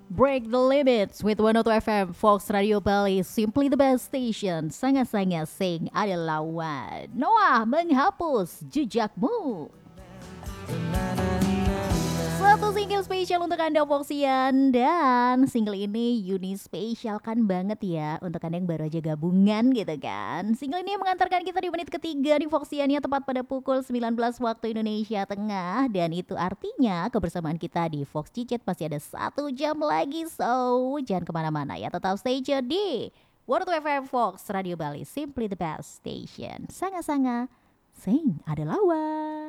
Break the limits with 102 FM Fox Radio Bali, simply the best station. Sangat-sangat sing ada lawan. Noah menghapus jejakmu. Satu single spesial untuk Anda Foxian. Dan single ini Uni spesial kan banget ya untuk Anda yang baru aja gabungan gitu kan. Single ini mengantarkan kita di menit ketiga di Foxiannya tepat pada pukul 19 waktu Indonesia Tengah. Dan itu artinya kebersamaan kita di Fox Cicet masih ada 1 jam lagi. So jangan kemana-mana ya, tetap stay tune di 102 FM Fox Radio Bali, simply the best station. Sangat-sangat sing ada lawan.